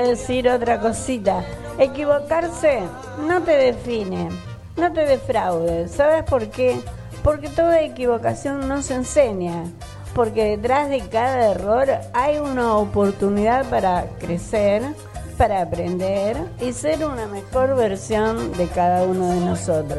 decir otra cosita. Equivocarse no te define, no te defraude. ¿Sabes por qué? Porque toda equivocación nos enseña. Porque detrás de cada error hay una oportunidad para crecer, para aprender y ser una mejor versión de cada uno de nosotros.